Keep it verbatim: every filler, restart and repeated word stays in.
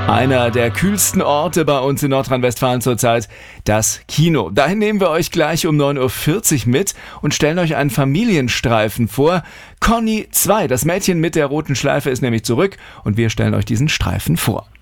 Einer der kühlsten Orte bei uns in Nordrhein-Westfalen zurzeit, das Kino. Dahin nehmen wir euch gleich um neun Uhr vierzig mit und stellen euch einen Familienstreifen vor. Conny zwei, das Mädchen mit der roten Schleife, ist nämlich zurück und wir stellen euch diesen Streifen vor.